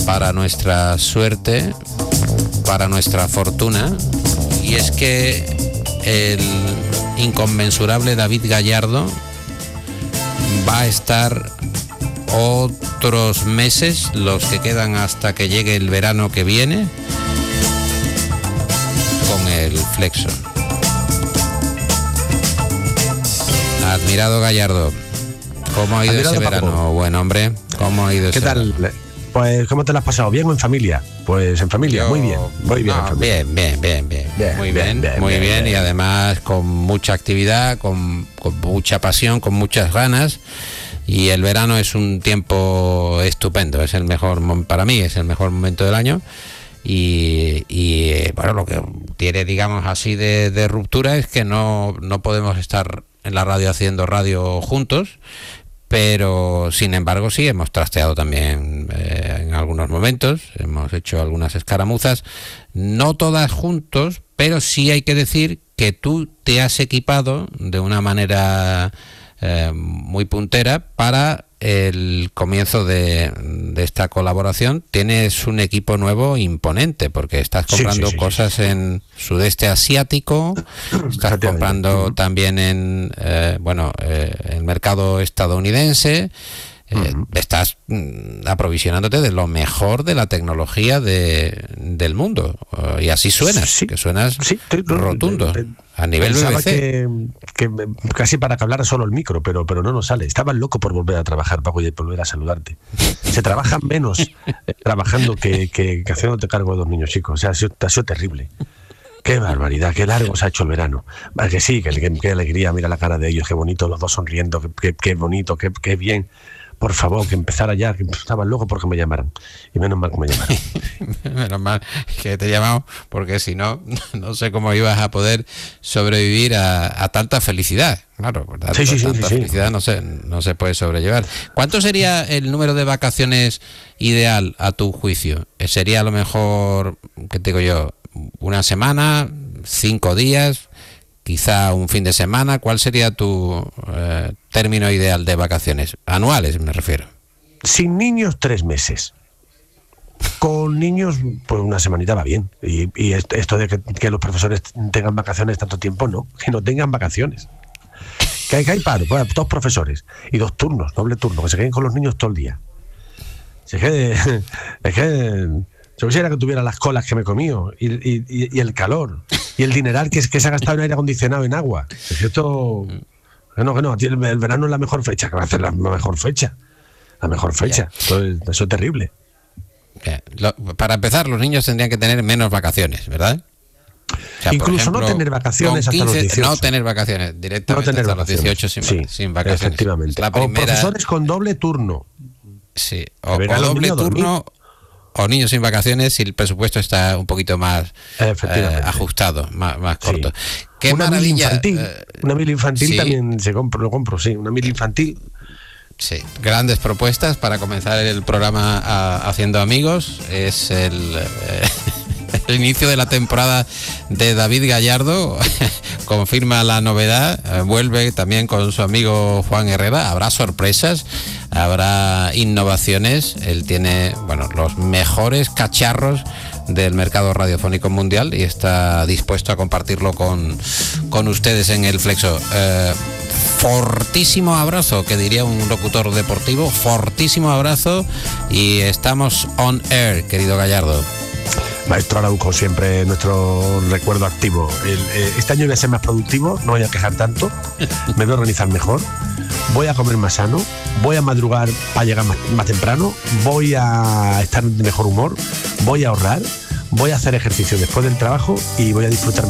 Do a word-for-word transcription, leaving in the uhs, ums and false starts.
para nuestra suerte, para nuestra fortuna, y es que el inconmensurable David Gallardo va a estar otros meses, los que quedan hasta que llegue el verano que viene, con el Flexo. Admirado Gallardo, ¿cómo ha ido Admirado ese verano? Paco. Buen hombre, ¿cómo ha ido ese ¿Qué tal? verano? Pues, ¿cómo te lo has pasado? ¿Bien o en familia? Pues en familia, Yo, muy bien, muy bien, no, en familia. bien, bien, bien, bien, bien, muy bien, bien, bien muy bien, bien, bien, y además con mucha actividad, con, con mucha pasión, con muchas ganas. Y el verano es un tiempo estupendo, es el mejor, para mí es el mejor momento del año. Y, y bueno, lo que tiene, digamos así, de, de ruptura es que no, no podemos estar en la radio haciendo radio juntos, pero sin embargo sí hemos trasteado también eh, en algunos momentos, hemos hecho algunas escaramuzas, no todas juntos, pero sí hay que decir que tú te has equipado de una manera eh, muy puntera para el comienzo de, de esta colaboración. Tienes un equipo nuevo imponente, porque estás comprando sí, sí, sí, cosas sí, sí. en sudeste asiático, estás comprando uh-huh. también en eh, bueno eh, el mercado estadounidense, eh, uh-huh. estás mm, aprovisionándote de lo mejor de la tecnología de, del mundo, uh, y así suenas, sí, que suenas sí, te, rotundo. Te, te, A nivel Pensaba B B C. Que, que casi para que hablara solo el micro, pero, pero no nos sale. Estaba loco por volver a trabajar, Paco, y volver a saludarte. Se trabaja menos eh, trabajando que, que, que haciéndote cargo de dos niños chicos. O sea, ha sido, ha sido terrible. Qué barbaridad, qué largo se ha hecho el verano. Vale, que sí, que, que, que alegría, mira la cara de ellos, qué bonito, los dos sonriendo, qué, qué, qué bonito, qué, qué bien. Por favor, que empezara ya, que estaba loco porque me llamaran. Y menos mal que me llamaron. Menos mal que te he llamado, porque si no, no sé cómo ibas a poder sobrevivir a, a tanta felicidad. Claro, ¿verdad? Sí, sí, sí, tanta sí, felicidad sí. No se, no se puede sobrellevar. ¿Cuánto sería el número de vacaciones ideal a tu juicio? ¿Sería a lo mejor, qué te digo yo, una semana, cinco días, quizá un fin de semana? ¿Cuál sería tu eh, término ideal de vacaciones? Anuales, me refiero. Sin niños, tres meses. Con niños, pues una semanita va bien. Y, y esto de que, que los profesores tengan vacaciones tanto tiempo, no. Que no tengan vacaciones. Que hay, que hay paro, pues, dos profesores y dos turnos, doble turno, que se queden con los niños todo el día. Se quede, es que yo quisiera que tuviera las colas que me he comido y, y, y el calor y el dineral que, que se ha gastado en aire acondicionado, en agua. Es que esto, que no, que no, el, el verano es la mejor fecha, que va a ser la mejor fecha, la mejor fecha. Eso es, eso es terrible. Lo, para empezar, los niños tendrían que tener menos vacaciones, ¿verdad? O sea, incluso ejemplo, no tener vacaciones quince, hasta los dieciocho. No tener vacaciones, directamente no tener hasta vacaciones. los dieciocho sin, sí, sin vacaciones. Efectivamente. La primera, o profesores con doble turno. Sí, o, o doble turno o niños sin vacaciones si el presupuesto está un poquito más eh, ajustado, más, más corto. Sí. Qué una maravilla. Mil infantil, eh, una mil infantil sí. también se compro, lo compro, sí, una mil infantil. Sí, grandes propuestas para comenzar el programa a, haciendo amigos. Es el, eh, el inicio de la temporada de David Gallardo. Confirma la novedad, eh, vuelve también con su amigo Juan Herrera. Habrá sorpresas, habrá innovaciones. Él tiene, bueno, los mejores cacharros del mercado radiofónico mundial y está dispuesto a compartirlo con, con ustedes en el Flexo. Eh, fortísimo abrazo, que diría un locutor deportivo, fortísimo abrazo, y estamos on air, querido Gallardo. Maestro Araujo, siempre nuestro recuerdo activo. El, eh, este año voy a ser más productivo, no voy a quejar tanto, me voy a organizar mejor, voy a comer más sano, voy a madrugar para llegar más, más temprano, voy a estar de mejor humor, voy a ahorrar, voy a hacer ejercicio después del trabajo y voy a disfrutar